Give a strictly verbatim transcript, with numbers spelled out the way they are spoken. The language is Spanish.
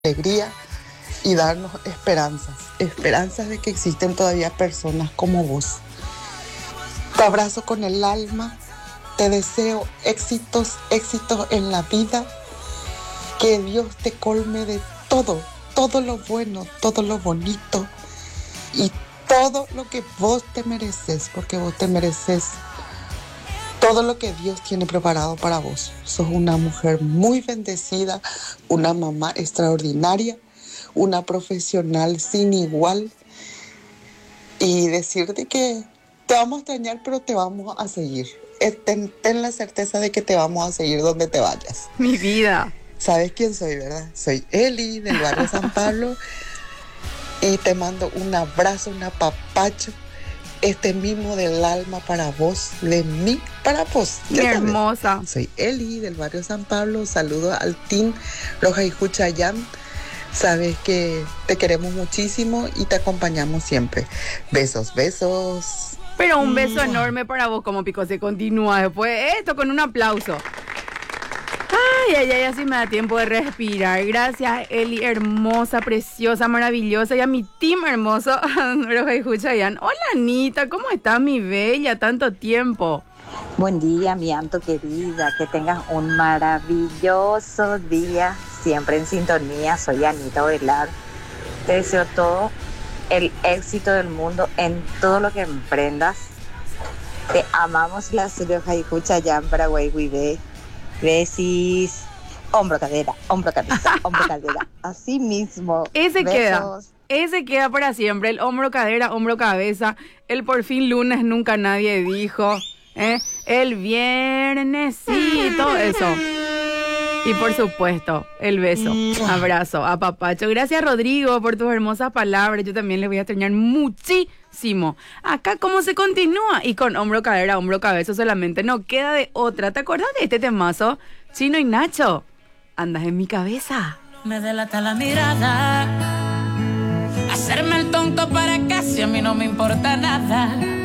alegría y darnos esperanzas, esperanzas de que existen todavía personas como vos. Te abrazo con el alma, te deseo éxitos, éxitos en la vida, que Dios te colme de todo, todo lo bueno, todo lo bonito y todo lo que vos te mereces, porque vos te mereces todo lo que Dios tiene preparado para vos. Sos una mujer muy bendecida, una mamá extraordinaria, una profesional sin igual. Y decirte que te vamos a extrañar, pero te vamos a seguir. Ten, ten la certeza de que te vamos a seguir donde te vayas. Mi vida. ¿Sabes quién soy, verdad? Soy Eli, del barrio San Pablo. Y te mando un abrazo, un apapacho. Este mismo del alma para vos, de mí para vos. Mi hermosa. Soy Eli, del barrio San Pablo. Saludo al team Roja y Juchayán. Sabes que te queremos muchísimo y te acompañamos siempre. Besos, besos. Pero un beso mm. enorme para vos, como Pico se continúa después de esto con un aplauso. Ay, ay, ay, así me da tiempo de respirar. Gracias, Eli, hermosa, preciosa, maravillosa. Y a mi team hermoso, Roja y Juchayán. Hola, Anita, ¿cómo estás, mi bella? Tanto tiempo. Buen día, mi Anto querida. Que tengas un maravilloso día. Siempre en sintonía. Soy Anita Ovelar. Te deseo todo el éxito del mundo en todo lo que emprendas. Te amamos, la Roja y Juchayán, Paraguay, Guibé. Besis, hombro, cadera, hombro, cabeza, hombro, cadera. Así mismo. Ese Besos. queda. Ese queda para siempre. El hombro, cadera, hombro, cabeza. El por fin lunes nunca nadie dijo. ¿eh? El viernes, sí, todo eso. Y por supuesto, el beso, abrazo, apapacho. Gracias, Rodrigo, por tus hermosas palabras. Yo también les voy a extrañar muchísimo. Acá, ¿cómo se continúa? Y con hombro, cadera, hombro, cabeza solamente. No queda de otra. ¿Te acuerdas de este temazo? Chino y Nacho, andas en mi cabeza. Me delata la mirada. Hacerme el tonto para casi a mí no me importa nada.